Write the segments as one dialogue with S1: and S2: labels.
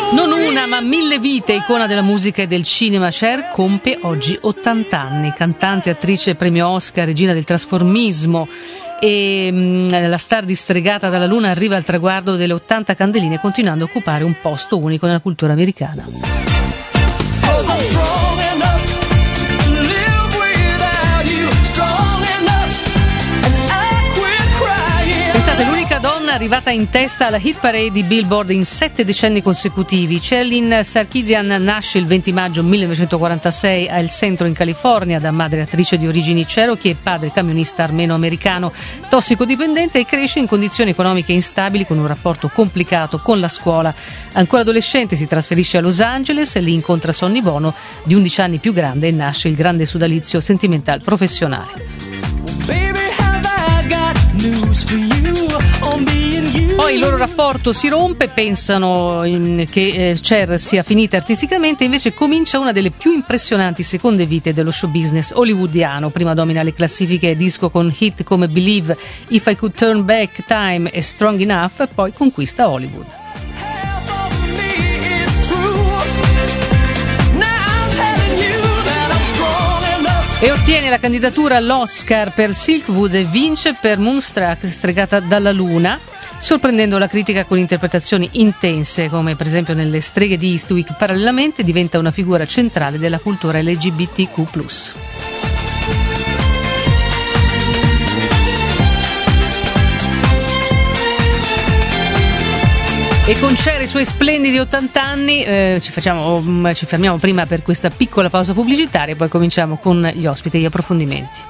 S1: Non una, ma 1000 vite, icona della musica e del cinema. Cher compie oggi 80 anni, cantante, attrice, premio Oscar, regina del trasformismo, e la star distregata dalla luna arriva al traguardo delle 80 candeline, continuando a occupare un posto unico nella cultura americana. Pensate, l'unica donna arrivata in testa alla hit parade di Billboard in 7 decenni consecutivi. Chelin Sarkisian nasce il 20 maggio 1946 a El Centro in California da madre attrice di origini Cherokee e padre camionista armeno-americano tossicodipendente, e cresce in condizioni economiche instabili con un rapporto complicato con la scuola. Ancora adolescente si trasferisce a Los Angeles e lì incontra Sonny Bono, di 11 anni più grande, e nasce il grande sodalizio sentimentale professionale. Poi il loro rapporto si rompe, pensano che Cher sia finita artisticamente, invece comincia una delle più impressionanti seconde vite dello show business hollywoodiano. Prima domina le classifiche disco con hit come Believe, If I Could Turn Back Time e Strong Enough, e poi conquista Hollywood. E ottiene la candidatura all'Oscar per Silkwood e vince per Moonstruck, stregata dalla luna, sorprendendo la critica con interpretazioni intense, come per esempio nelle Streghe di Eastwick. Parallelamente diventa una figura centrale della cultura LGBTQ+. E con Cher e i suoi splendidi 80 anni ci fermiamo prima per questa piccola pausa pubblicitaria, e poi cominciamo con gli ospiti e gli approfondimenti.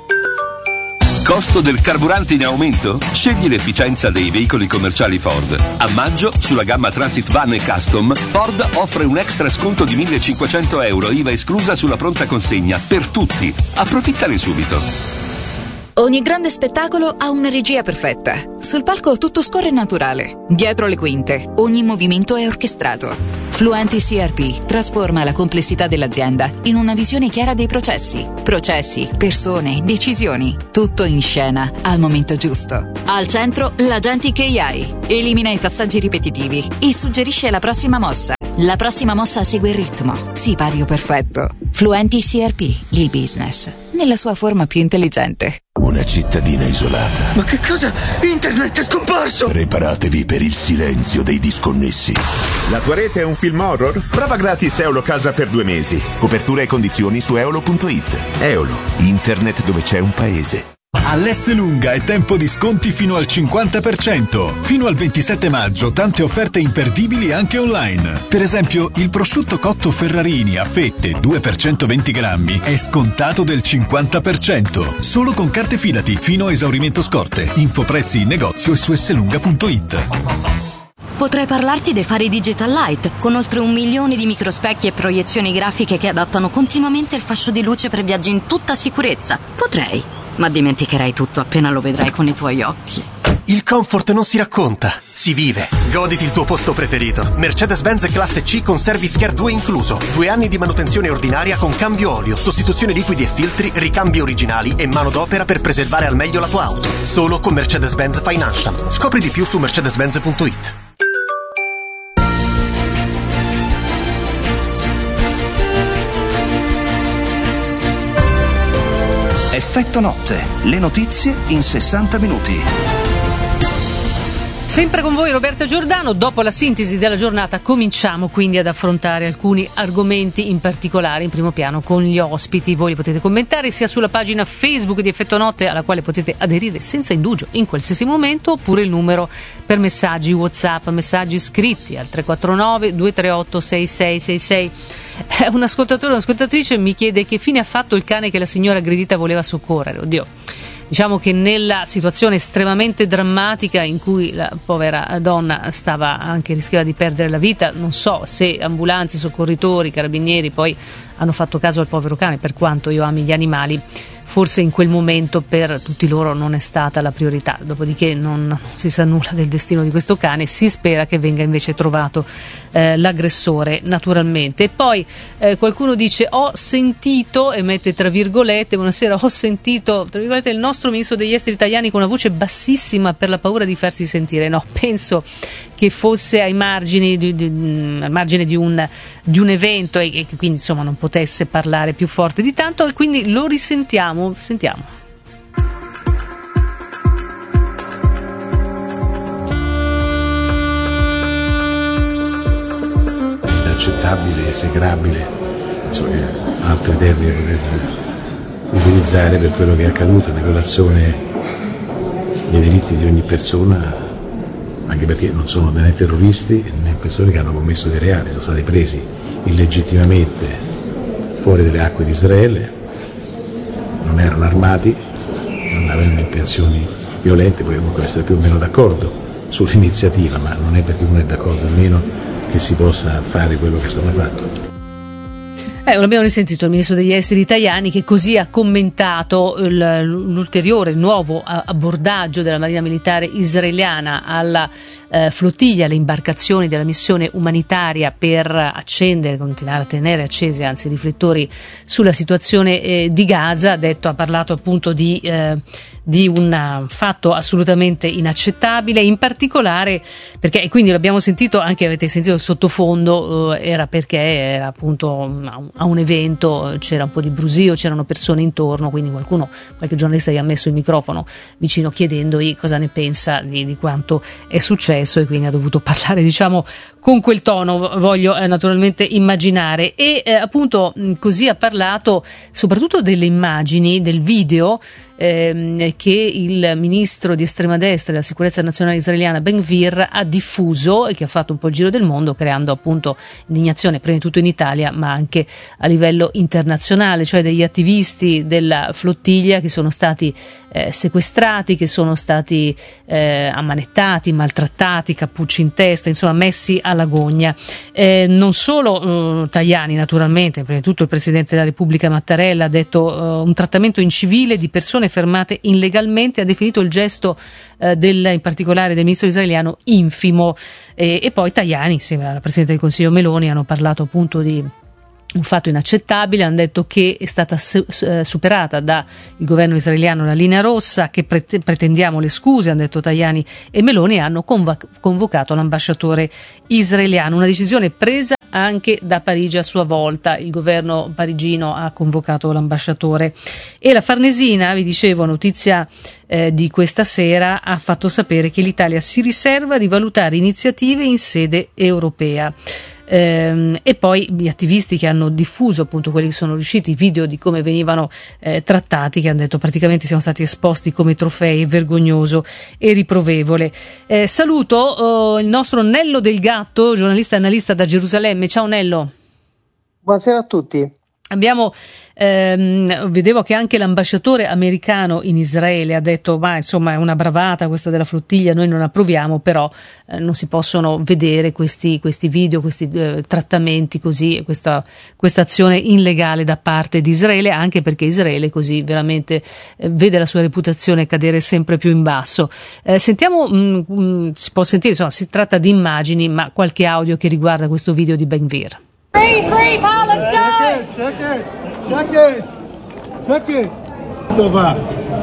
S2: Costo del carburante in aumento? Scegli l'efficienza dei veicoli commerciali Ford. A maggio, sulla gamma Transit Van e Custom, Ford offre un extra sconto di €1.500, IVA esclusa, sulla pronta consegna, per tutti. Approfittane subito.
S3: Ogni grande spettacolo ha una regia perfetta. Sul palco tutto scorre naturale. Dietro le quinte, ogni movimento è orchestrato. Fluenti CRP trasforma la complessità dell'azienda in una visione chiara dei processi. Processi, persone, decisioni. Tutto in scena, al momento giusto. Al centro, l'Agentic AI. Elimina i passaggi ripetitivi e suggerisce la prossima mossa. La prossima mossa segue il ritmo. Sipario perfetto. Fluenti CRP, il business, nella sua forma più intelligente.
S4: Una cittadina isolata.
S5: Ma che cosa? Internet è scomparso!
S4: Preparatevi per il silenzio dei disconnessi.
S6: La tua rete è un film horror? Prova gratis Eolo Casa per 2 mesi. Copertura e condizioni su eolo.it. Eolo, internet dove c'è un paese.
S7: All'Esselunga è tempo di sconti fino al 50%. Fino al 27 maggio tante offerte imperdibili anche online. Per esempio, il prosciutto cotto Ferrarini a fette 2 per 120 grammi è scontato del 50%. Solo con carte Fidati fino a esaurimento scorte. Info prezzi in negozio e su esselunga.it.
S8: Potrei parlarti dei fari Digital Light, con oltre 1 milione di microspecchi e proiezioni grafiche che adattano continuamente il fascio di luce per viaggi in tutta sicurezza. Potrei, ma dimenticherai tutto appena lo vedrai con i tuoi occhi.
S9: Il comfort non si racconta, si vive. Goditi il tuo posto preferito. Mercedes-Benz classe C con Service Care 2 incluso. 2 anni di manutenzione ordinaria con cambio olio, sostituzione liquidi e filtri, ricambi originali e manodopera per preservare al meglio la tua auto. Solo con Mercedes-Benz Financial. Scopri di più su mercedes-benz.it.
S10: Effetto notte, le notizie in 60 minuti.
S1: Sempre con voi Roberta Giordano. Dopo la sintesi della giornata cominciamo quindi ad affrontare alcuni argomenti in particolare, in primo piano con gli ospiti. Voi li potete commentare sia sulla pagina Facebook di Effetto Notte, alla quale potete aderire senza indugio in qualsiasi momento, oppure il numero per messaggi WhatsApp, messaggi scritti al 349 238 6666. Un ascoltatore o un'ascoltatrice mi chiede che fine ha fatto il cane che la signora aggredita voleva soccorrere. Oddio, diciamo che nella situazione estremamente drammatica in cui la povera donna rischiava di perdere la vita, non so se ambulanze, soccorritori, carabinieri poi hanno fatto caso al povero cane. Per quanto io ami gli animali, forse in quel momento per tutti loro non è stata la priorità. Dopodiché non si sa nulla del destino di questo cane, si spera che venga invece trovato l'aggressore, naturalmente. E poi qualcuno dice: ho sentito, e mette tra virgolette, buonasera, ho sentito tra virgolette il nostro ministro degli esteri Tajani con una voce bassissima per la paura di farsi sentire. No, penso che fosse ai margini al margine di un evento e che quindi insomma non potesse parlare più forte di tanto, e quindi lo risentiamo. Sentiamo.
S11: Inaccettabile, esecrabile, insomma, altri termini poter utilizzare per quello che è accaduto, di violazione dei diritti di ogni persona, anche perché non sono né terroristi né persone che hanno commesso dei reati, sono stati presi illegittimamente fuori dalle acque di Israele, non erano armati, non avevano intenzioni violente, poi comunque essere più o meno d'accordo sull'iniziativa, ma non è perché uno è d'accordo o meno che si possa fare quello che è stato fatto.
S1: Abbiamo risentito il ministro degli esteri Tajani, che così ha commentato l'ulteriore, il nuovo abbordaggio della Marina Militare israeliana alla flottiglia, alle imbarcazioni della missione umanitaria per continuare a tenere accesi i riflettori sulla situazione di Gaza. Ha parlato appunto di un fatto assolutamente inaccettabile, in particolare perché, e quindi l'abbiamo sentito anche, avete sentito il sottofondo, era appunto a un evento, c'era un po' di brusio, c'erano persone intorno, quindi qualche giornalista gli ha messo il microfono vicino chiedendogli cosa ne pensa di quanto è successo, e quindi ha dovuto parlare con quel tono, voglio naturalmente immaginare, e appunto così ha parlato soprattutto delle immagini, del video che il ministro di estrema destra della sicurezza nazionale israeliana Ben-Gvir ha diffuso e che ha fatto un po' il giro del mondo, creando appunto indignazione prima di tutto in Italia ma anche a livello internazionale, cioè degli attivisti della flottiglia che sono stati sequestrati, che sono stati ammanettati, maltrattati, cappucci in testa, insomma messi alla gogna. Non solo Tajani, naturalmente, prima di tutto il Presidente della Repubblica Mattarella ha detto un trattamento incivile di persone fermate illegalmente, ha definito il gesto in particolare del ministro israeliano infimo, e poi Tajani insieme alla Presidente del Consiglio Meloni hanno parlato appunto di un fatto inaccettabile, hanno detto che è stata superata dal governo israeliano la linea rossa, che pretendiamo le scuse, hanno detto Tajani e Meloni, e hanno convocato l'ambasciatore israeliano, una decisione presa anche da Parigi a sua volta. Il governo parigino ha convocato l'ambasciatore, e la Farnesina, vi dicevo, notizia di questa sera, ha fatto sapere che l'Italia si riserva di valutare iniziative in sede europea. E poi gli attivisti che hanno diffuso, appunto quelli che sono riusciti, i video di come venivano trattati, che hanno detto praticamente siamo stati esposti come trofei, vergognoso e riprovevole. Saluto il nostro Nello Del Gatto, giornalista e analista da Gerusalemme. Ciao Nello.
S12: Buonasera a tutti.
S1: Vedevo che anche l'ambasciatore americano in Israele ha detto ma insomma è una bravata questa della flottiglia, noi non approviamo, però non si possono vedere questi video, questi trattamenti così, questa azione illegale da parte di Israele, anche perché Israele così veramente vede la sua reputazione cadere sempre più in basso. Sentiamo, si può sentire, insomma si tratta di immagini, ma qualche audio che riguarda questo video di Ben-Gvir.
S13: Free Palestine!
S14: שקט. טובה.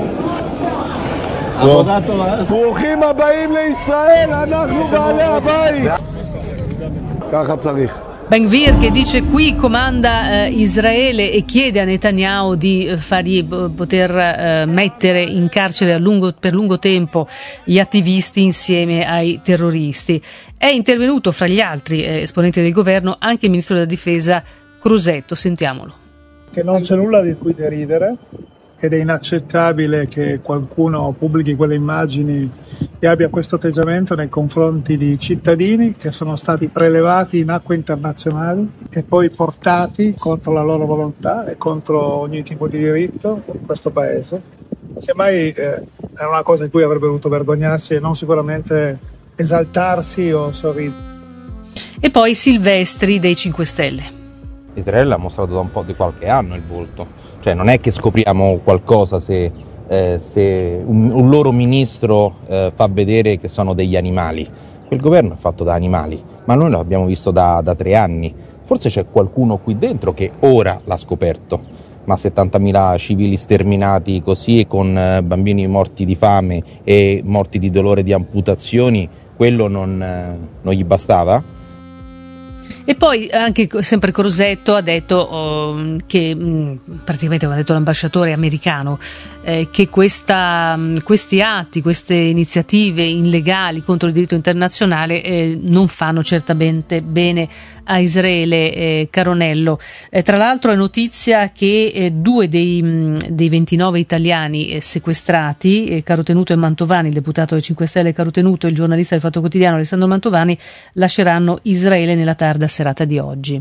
S14: עבודה טובה. ברוכים הבאים לישראל, אנחנו בעלי הבית. ככה צריך.
S1: Ben-Gvir che dice qui comanda Israele e chiede a Netanyahu di fargli poter mettere in carcere per lungo tempo gli attivisti insieme ai terroristi. È intervenuto fra gli altri esponenti del governo anche il ministro della difesa Crosetto, sentiamolo.
S15: Che non c'è nulla di cui deridere ed è inaccettabile che qualcuno pubblichi quelle immagini e abbia questo atteggiamento nei confronti di cittadini che sono stati prelevati in acque internazionali e poi portati contro la loro volontà e contro ogni tipo di diritto in questo paese. Semmai è una cosa di cui avrebbe dovuto vergognarsi e non sicuramente esaltarsi o sorridere.
S1: E poi Silvestri dei 5 Stelle.
S16: Israele ha mostrato da un po' di qualche anno il volto, cioè non è che scopriamo qualcosa se un loro ministro fa vedere che sono degli animali. Quel governo è fatto da animali, ma noi lo abbiamo visto da 3 anni. Forse c'è qualcuno qui dentro che ora l'ha scoperto, ma 70.000 civili sterminati così, con bambini morti di fame e morti di dolore di amputazioni, quello non gli bastava.
S1: E poi anche sempre Crosetto ha detto che praticamente aveva detto l'ambasciatore americano che questi atti, queste iniziative illegali contro il diritto internazionale non fanno certamente bene a Israele. Caronello, tra l'altro è notizia che 2 dei 29 italiani sequestrati, Carotenuto e Mantovani, il deputato dei 5 Stelle Carotenuto e il giornalista del Fatto Quotidiano Alessandro Mantovani, lasceranno Israele nella tarda serata di oggi.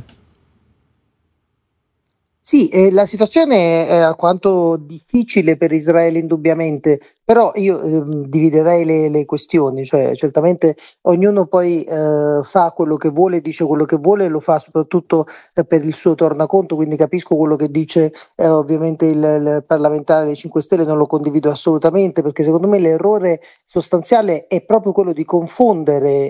S12: Sì, la situazione è alquanto difficile per Israele indubbiamente, però io dividerei le questioni, cioè certamente ognuno poi fa quello che vuole, dice quello che vuole e lo fa soprattutto per il suo tornaconto, quindi capisco quello che dice ovviamente il parlamentare dei 5 Stelle, non lo condivido assolutamente, perché secondo me l'errore sostanziale è proprio quello di confondere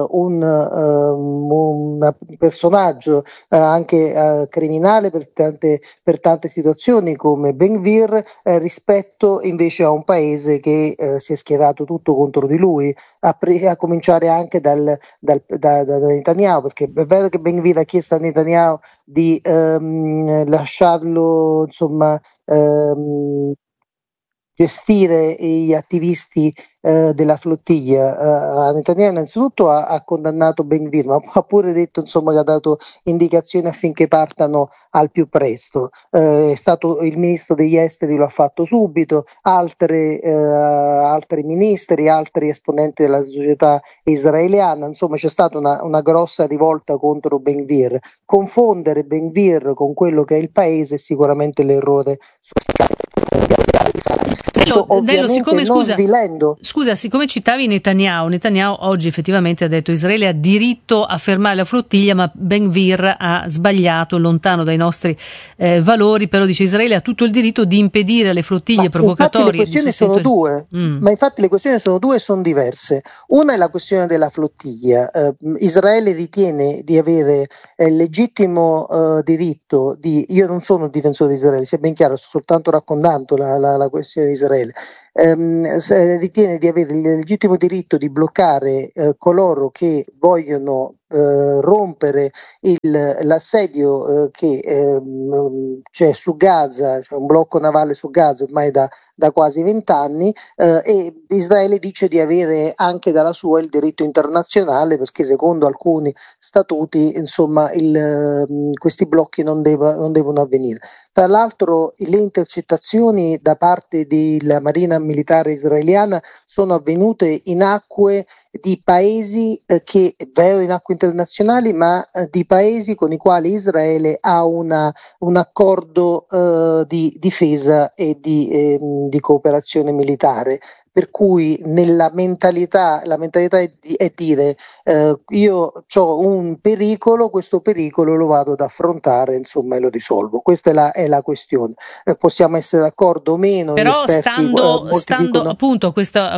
S12: un personaggio anche criminale per tante situazioni come Ben Gvir rispetto invece a un paese che si è schierato tutto contro di lui, a cominciare anche da Netanyahu, perché è vero che Ben Gvir ha chiesto a Netanyahu di lasciarlo insomma gestire gli attivisti della flottiglia. Netanyahu innanzitutto ha condannato Ben Gvir, ma ha pure detto insomma che ha dato indicazioni affinché partano al più presto. È stato il ministro degli esteri, lo ha fatto subito, altri ministri, altri esponenti della società israeliana, insomma c'è stata una grossa rivolta contro Ben Gvir. Confondere Ben Gvir con quello che è il paese è sicuramente l'errore sostanziale.
S1: Dello, siccome citavi Netanyahu oggi effettivamente ha detto Israele ha diritto a fermare la flottiglia, ma Ben Gvir ha sbagliato, lontano dai nostri valori, però dice Israele ha tutto il diritto di impedire alle flottiglie provocatorie.
S12: Infatti le questioni sono due, ma infatti le questioni sono due e sono diverse. Una è la questione della flottiglia. Israele ritiene di avere legittimo diritto io non sono un difensore di Israele, sia ben chiaro, sto soltanto raccontando la questione di Israele. Ritiene di avere il legittimo diritto di bloccare coloro che vogliono rompere l'assedio che c'è su Gaza, cioè un blocco navale su Gaza ormai da quasi 20 anni, e Israele dice di avere anche dalla sua il diritto internazionale, perché secondo alcuni statuti insomma questi blocchi non devono avvenire. Tra l'altro le intercettazioni da parte della Marina Militare israeliana sono avvenute in acque di paesi che, vero, in acque internazionali, ma di paesi con i quali Israele ha un accordo di difesa e di cooperazione militare. Per cui la mentalità è dire io ho un pericolo, questo pericolo lo vado ad affrontare, insomma, e lo risolvo. Questa è la questione. Possiamo essere d'accordo o meno.
S1: Però stando appunto a questa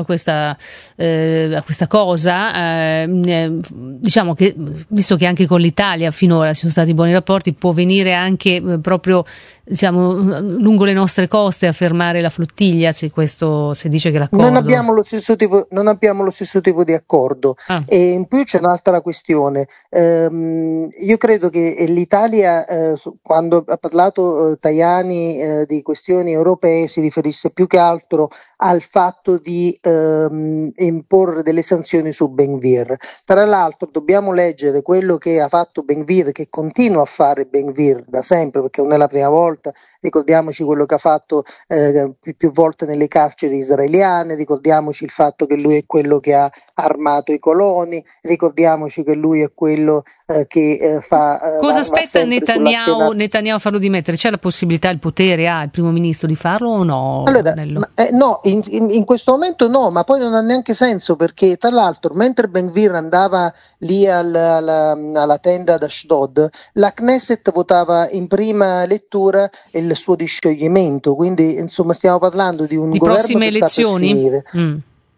S1: cosa, diciamo che visto che anche con l'Italia finora ci sono stati buoni rapporti, può venire anche proprio lungo le nostre coste a fermare la flottiglia, se dice che l'accordo.
S12: Non abbiamo lo stesso tipo di accordo. E in più c'è un'altra questione. Io credo che l'Italia, quando ha parlato Tajani di questioni europee, si riferisse più che altro al fatto di imporre delle sanzioni su Ben Gvir. Tra l'altro dobbiamo leggere quello che ha fatto Ben Gvir, che continua a fare Ben Gvir da sempre, perché non è la prima volta. Ricordiamoci quello che ha fatto più volte nelle carceri israeliane, ricordiamoci il fatto che lui è quello che ha armato i coloni, ricordiamoci che lui è quello che fa.
S1: Cosa aspetta Netanyahu a farlo dimettere? C'è la possibilità, il potere ha il primo ministro di farlo o no?
S12: Allora, no, in questo momento no, ma poi non ha neanche senso, perché tra l'altro mentre Ben Gvir andava lì alla tenda ad Ashdod, la Knesset votava in prima lettura il suo discioglimento, quindi insomma stiamo parlando di un governo
S1: prossime
S12: che sta per finire.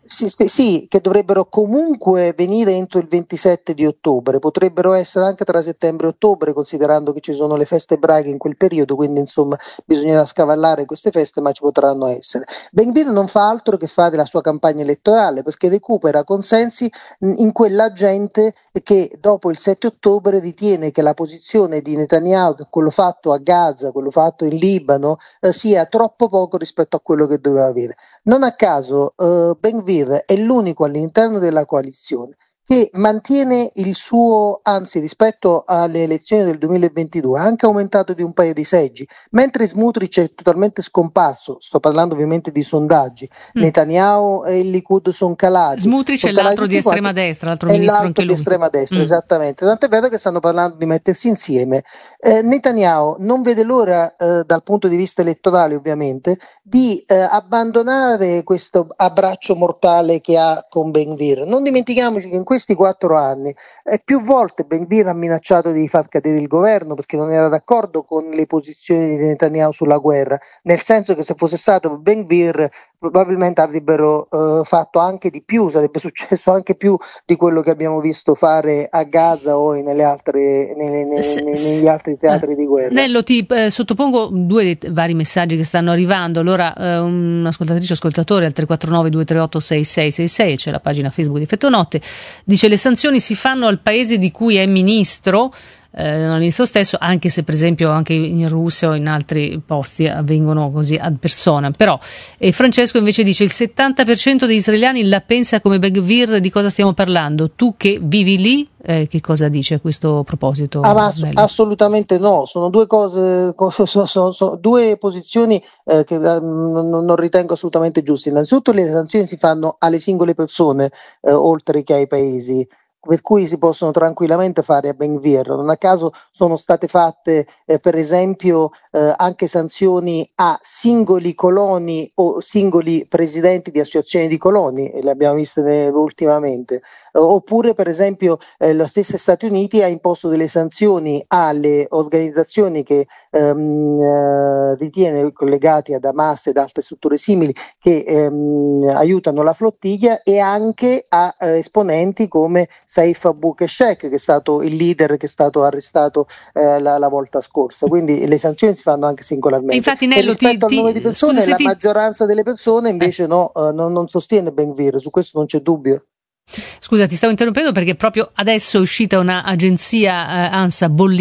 S12: Sì, che dovrebbero comunque venire entro il 27 di ottobre, potrebbero essere anche tra settembre e ottobre, considerando che ci sono le feste ebraiche in quel periodo, quindi insomma bisognerà scavallare queste feste, ma ci potranno essere. Ben-Gvir non fa altro che fare la sua campagna elettorale, perché recupera consensi in quella gente che dopo il 7 ottobre ritiene che la posizione di Netanyahu, che quello fatto a Gaza, quello fatto in Libano, sia troppo poco rispetto a quello che doveva avere. Non a caso Ben-Gvir è l'unico all'interno della coalizione che mantiene il suo, anzi rispetto alle elezioni del 2022 ha anche aumentato di un paio di seggi, mentre Smotrich è totalmente scomparso. Sto parlando ovviamente di sondaggi. Netanyahu e il Likud sono calati.
S1: Smotrich è l'altro di estrema destra, l'altro ministro anche lui.
S12: Di estrema destra, esattamente. Tant'è vero che stanno parlando di mettersi insieme. Netanyahu non vede l'ora, dal punto di vista elettorale ovviamente, di abbandonare questo abbraccio mortale che ha con Ben-Gvir. Non dimentichiamoci che in questi 4 anni più volte Ben-Gvir ha minacciato di far cadere il governo perché non era d'accordo con le posizioni di Netanyahu sulla guerra, nel senso che se fosse stato Ben-Gvir probabilmente avrebbero fatto anche di più, sarebbe successo anche più di quello che abbiamo visto fare a Gaza o negli altri teatri di guerra.
S1: Nello, ti sottopongo 2 dei vari messaggi che stanno arrivando. Allora un'ascoltatrice o ascoltatore al 349 238 6666, c'è la pagina Facebook di Effetto Notte, dice: le sanzioni si fanno al paese di cui è ministro, non al ministro stesso, anche se per esempio anche in Russia o in altri posti avvengono così ad persona. Però Francesco invece dice: il 70% degli israeliani la pensa come Ben-Gvir. Di cosa stiamo parlando? Tu che vivi lì, che cosa dici a questo proposito?
S12: Assolutamente no, sono 2 cose, sono 2 posizioni che non ritengo assolutamente giuste. Innanzitutto le sanzioni si fanno alle singole persone oltre che ai paesi, per cui si possono tranquillamente fare a Ben-Gvir. Non a caso sono state fatte per esempio anche sanzioni a singoli coloni o singoli presidenti di associazioni di coloni, le abbiamo viste ultimamente, oppure per esempio la stessa Stati Uniti ha imposto delle sanzioni alle organizzazioni che ritiene collegati ad Hamas ed altre strutture simili che aiutano la flottiglia, e anche a esponenti come Saif Abu Keshek, che è stato il leader che è stato arrestato la volta scorsa. Quindi le sanzioni si fanno anche singolarmente.
S1: Infatti, Nello,
S12: rispetto al numero di persone, la maggioranza delle persone invece non sostiene Ben-Gvir, su questo non c'è dubbio.
S1: Scusa, ti stavo interrompendo perché proprio adesso è uscita un'agenzia ANSA